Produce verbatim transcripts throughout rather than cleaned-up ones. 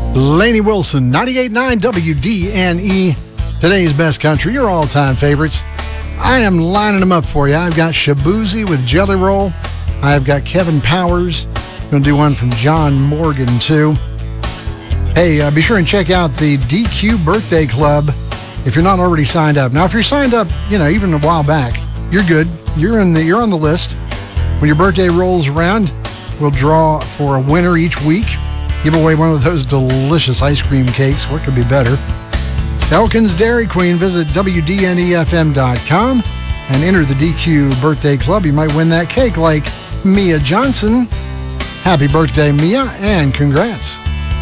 Lainey Wilson, ninety-eight point nine W D N E. Today's best country, your all-time favorites. I am lining them up for you. I've got Shabuzi with Jelly Roll. I've got Kevin Powers. Going to do one from John Morgan, too. Hey, uh, be sure and check out the D Q Birthday Club if you're not already signed up. Now, if you're signed up, you know, even a while back, you're good. You're in the, you're on the list. When your birthday rolls around, we'll draw for a winner each week. Give away one of those delicious ice cream cakes. What could be better? Elkins Dairy Queen. Visit W D N E F M dot com and enter the D Q Birthday Club. You might win that cake like Mia Johnson. Happy birthday, Mia, and congrats.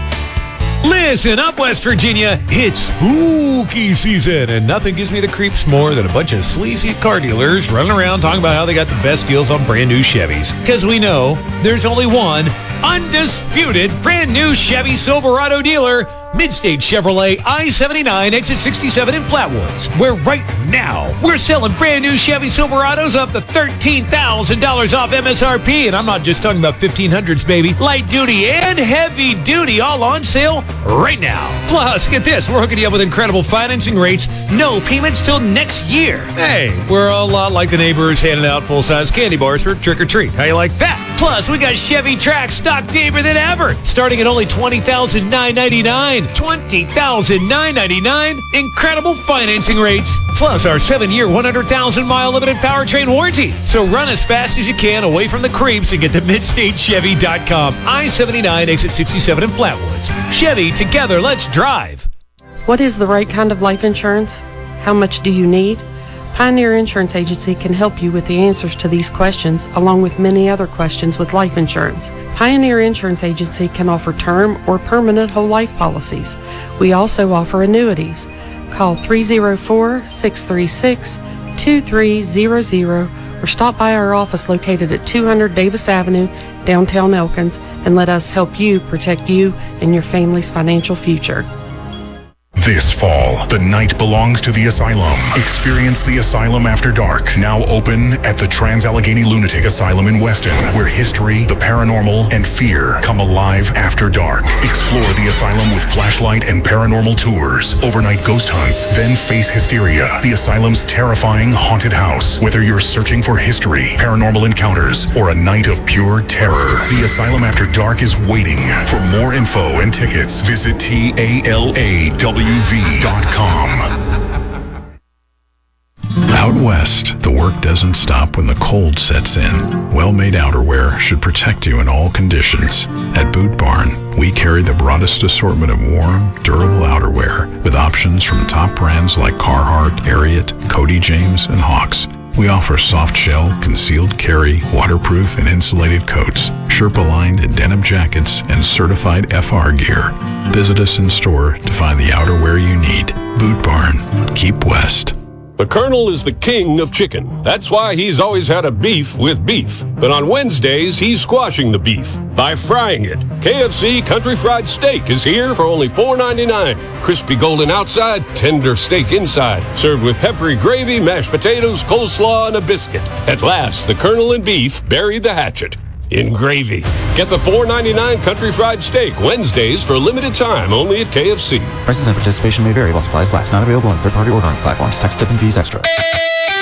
Listen up, West Virginia. It's spooky season, and nothing gives me the creeps more than a bunch of sleazy car dealers running around talking about how they got the best deals on brand new Chevys. Because we know there's only one undisputed brand new Chevy Silverado dealer, Midstate Chevrolet I seventy-nine, exit sixty-seven in Flatwoods, where right now we're selling brand new Chevy Silverados up to thirteen thousand dollars off M S R P. And I'm not just talking about fifteen hundreds, baby. Light duty and heavy duty all on sale right now. Plus, get this, we're hooking you up with incredible financing rates, no payments till next year. Hey, we're a lot like the neighbors handing out full-size candy bars for trick-or-treat. How you like that? Plus, we got Chevy Trax stock deeper than ever, starting at only twenty thousand nine hundred ninety-nine dollars. twenty thousand nine hundred ninety-nine dollars. Incredible financing rates. Plus, our seven-year, one hundred thousand mile limited powertrain warranty. So run as fast as you can away from the creeps and get to midstate chevy dot com. I seventy-nine, exit sixty-seven in Flatwoods. Chevy, together, let's drive. What is the right kind of life insurance? How much do you need? Pioneer Insurance Agency can help you with the answers to these questions, along with many other questions with life insurance. Pioneer Insurance Agency can offer term or permanent whole life policies. We also offer annuities. Call three oh four, six three six, two three zero zero or stop by our office located at two hundred Davis Avenue, downtown Elkins, and let us help you protect you and your family's financial future. This fall, the night belongs to the Asylum. Experience the Asylum After Dark, now open at the Trans-Allegheny Lunatic Asylum in Weston, where history, the paranormal, and fear come alive after dark. Explore the Asylum with flashlight and paranormal tours, overnight ghost hunts, then face hysteria, the Asylum's terrifying haunted house. Whether you're searching for history, paranormal encounters, or a night of pure terror, the Asylum After Dark is waiting. For more info and tickets, visit T A L A W V dot com. Out west, the work doesn't stop when the cold sets in. Well-made outerwear should protect you in all conditions. At Boot Barn, we carry the broadest assortment of warm, durable outerwear with options from top brands like Carhartt, Ariat, Cody James, and Hawks. We offer soft shell, concealed carry, waterproof and insulated coats, Sherpa-lined denim jackets, and certified F R gear. Visit us in store to find the outerwear you need. Boot Barn. Keep west. The Colonel is the king of chicken. That's why he's always had a beef with beef. But on Wednesdays, he's squashing the beef by frying it. K F C Country Fried Steak is here for only four ninety-nine. Crispy golden outside, tender steak inside. Served with peppery gravy, mashed potatoes, coleslaw, and a biscuit. At last, the Colonel and beef buried the hatchet in gravy. Get the four ninety-nine Country Fried Steak Wednesdays for a limited time only at K F C. Prices and participation may vary while supplies last. Not available on third-party ordering platforms. Tax, tip, and fees extra.